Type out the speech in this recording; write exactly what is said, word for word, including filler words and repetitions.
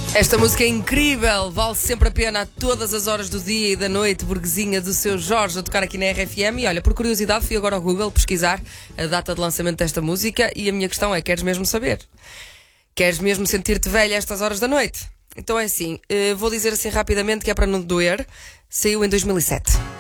Esta música é incrível, vale sempre a pena a todas as horas do dia e da noite, burguesinha do seu Jorge a tocar aqui na R F M. E olha, por curiosidade fui agora ao Google pesquisar a data de lançamento desta música e a minha questão é, queres mesmo saber? Queres mesmo sentir-te velha a estas horas da noite? Então é assim, vou dizer assim rapidamente que é para não doer, saiu em dois mil e sete.